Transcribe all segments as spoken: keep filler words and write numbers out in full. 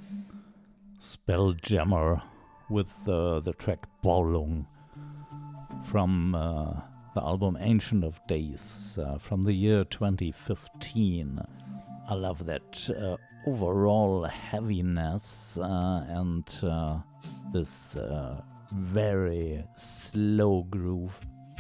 Spelljammer with uh, the track Ballung from uh, the album Ancient of Days uh, from the year twenty fifteen. I love that uh, overall heaviness uh, and uh, this uh, very slow groove.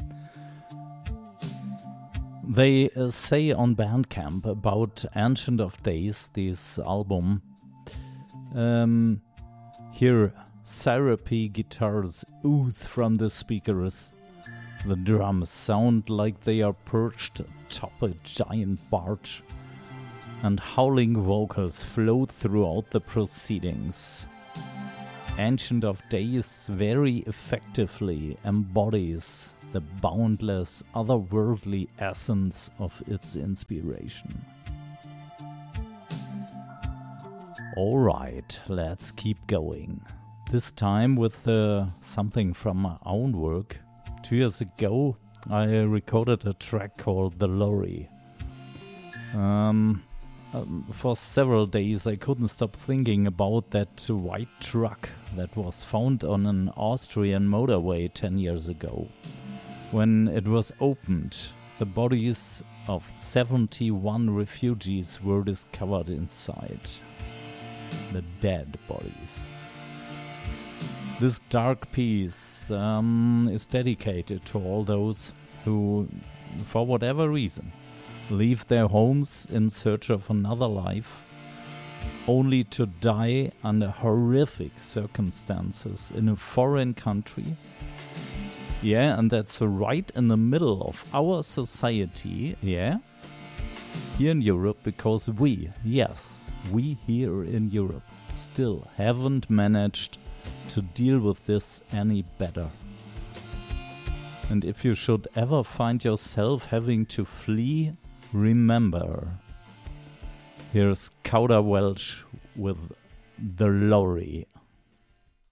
They uh, say on Bandcamp about Ancient of Days, this album, um, here syrupy guitars ooze from the speakers. The drums sound like they are perched atop a giant barge, and howling vocals float throughout the proceedings. Ancient of Days very effectively embodies the boundless, otherworldly essence of its inspiration. Alright, let's keep going. This time with uh, something from my own work. Two years ago, I recorded a track called The Lorry. Um, um, for several days, I couldn't stop thinking about that white truck that was found on an Austrian motorway ten years ago. When it was opened, the bodies of seventy-one refugees were discovered inside. The dead bodies. This dark piece um, is dedicated to all those who, for whatever reason, leave their homes in search of another life, only to die under horrific circumstances in a foreign country. Yeah, and that's right in the middle of our society, yeah, here in Europe, because we, yes, we here in Europe still haven't managed to deal with this any better. And if you should ever find yourself having to flee, remember, here's Kauderwelsch with The Lorry.